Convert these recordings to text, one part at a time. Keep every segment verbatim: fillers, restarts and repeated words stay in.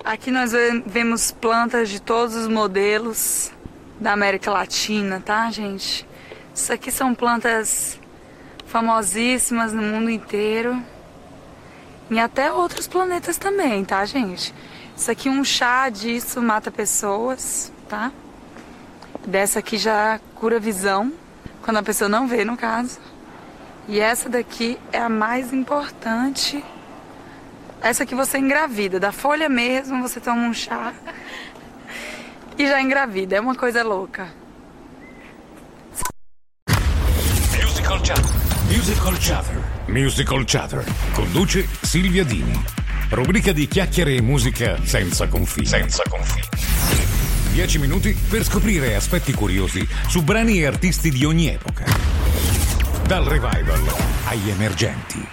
Aqui nós vemos plantas de todos os modelos da América Latina, tá, gente? Isso aqui são plantas famosíssimas no mundo inteiro. E até outros planetas também, tá, gente? Isso aqui, um chá disso mata pessoas, tá? Dessa aqui já cura visão, quando a pessoa não vê, no caso. E essa daqui é a mais importante. Essa aqui você engravida, da folha mesmo, você toma um chá e já engravida, é uma coisa louca. Musical Chatter. Musical Chatter. Musical Chatter. Conduce Silvia Dini. Rubrica di chiacchiere e musica senza confini. Senza confini. Dieci minuti per scoprire aspetti curiosi su brani e artisti di ogni epoca. Dal revival agli emergenti.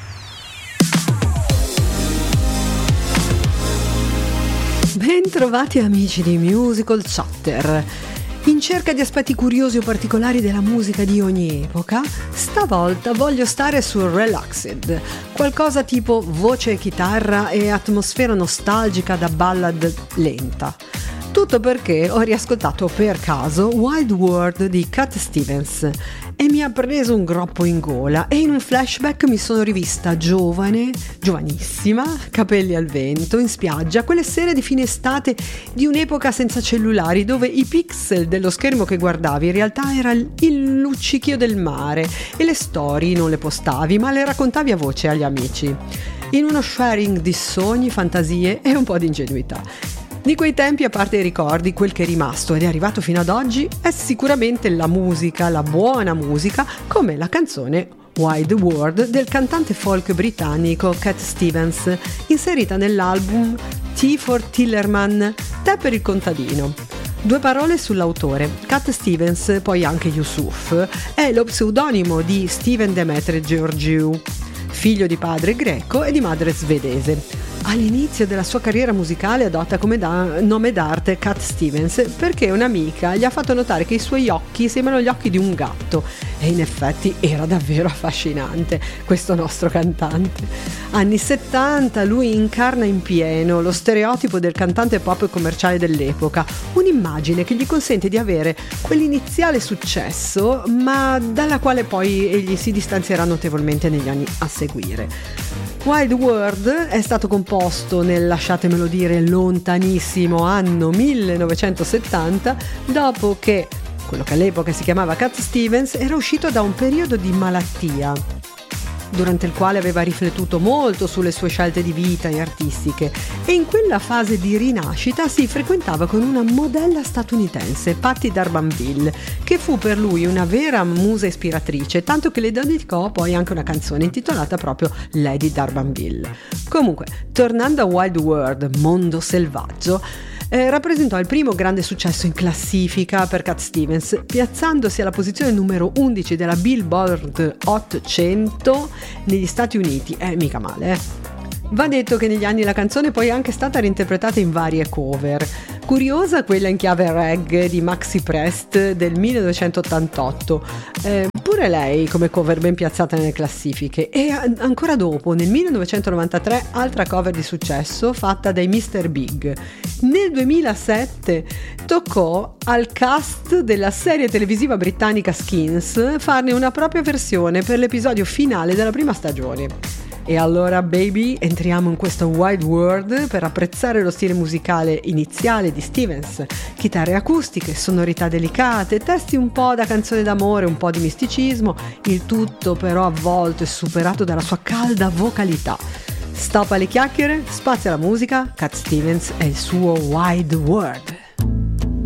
Bentrovati amici di Musical Chatter. In cerca di aspetti curiosi o particolari della musica di ogni epoca, stavolta voglio stare sul relaxed, qualcosa tipo voce e chitarra e atmosfera nostalgica da ballad lenta. Tutto perché ho riascoltato per caso Wild World di Cat Stevens e mi ha preso un groppo in gola e in un flashback mi sono rivista giovane, giovanissima, capelli al vento, in spiaggia, quelle sere di fine estate di un'epoca senza cellulari dove i pixel dello schermo che guardavi in realtà era il luccichio del mare e le storie non le postavi ma le raccontavi a voce agli amici, in uno sharing di sogni, fantasie e un po' di ingenuità. Di quei tempi, a parte i ricordi, quel che è rimasto ed è arrivato fino ad oggi è sicuramente la musica, la buona musica, come la canzone Wild World del cantante folk britannico Cat Stevens, inserita nell'album T for Tillerman, Te per il contadino. Due parole sull'autore. Cat Stevens, poi anche Yusuf, è lo pseudonimo di Steven Demetre Georgiou, figlio di padre greco e di madre svedese. All'inizio della sua carriera musicale adotta come da- nome d'arte Cat Stevens perché un'amica gli ha fatto notare che i suoi occhi sembrano gli occhi di un gatto e in effetti era davvero affascinante questo nostro cantante. Anni settanta, lui incarna in pieno lo stereotipo del cantante pop commerciale dell'epoca, un'immagine che gli consente di avere quell'iniziale successo ma dalla quale poi egli si distanzierà notevolmente negli anni a seguire. Wild World è stato composto nel, lasciatemelo dire, lontanissimo anno millenovecentosettanta, dopo che quello che all'epoca si chiamava Cat Stevens era uscito da un periodo di malattia, durante il quale aveva riflettuto molto sulle sue scelte di vita e artistiche, e in quella fase di rinascita si frequentava con una modella statunitense, Patti D'Arbanville, che fu per lui una vera musa ispiratrice, tanto che le dedicò poi anche una canzone intitolata proprio Lady D'Arbanville. Comunque, tornando a Wild World, Mondo Selvaggio, Eh, rappresentò il primo grande successo in classifica per Cat Stevens, piazzandosi alla posizione numero undici della Billboard ottocento negli Stati Uniti. Eh, mica male, eh. Va detto che negli anni la canzone poi è anche stata reinterpretata in varie cover. Curiosa quella in chiave reggae di Maxi Prest del millenovecentottantotto, eh, pure lei come cover ben piazzata nelle classifiche, e a- ancora dopo, nel millenovecentonovantatré, altra cover di successo fatta dai mister Big. Nel duemilasette toccò al cast della serie televisiva britannica Skins farne una propria versione per l'episodio finale della prima stagione. E allora, baby, entriamo in questo Wild World per apprezzare lo stile musicale iniziale di Stevens. Chitarre acustiche, sonorità delicate, testi un po' da canzone d'amore, un po' di misticismo, il tutto però avvolto e superato dalla sua calda vocalità. Stop alle chiacchiere, spazio alla musica, Cat Stevens e il suo Wild World.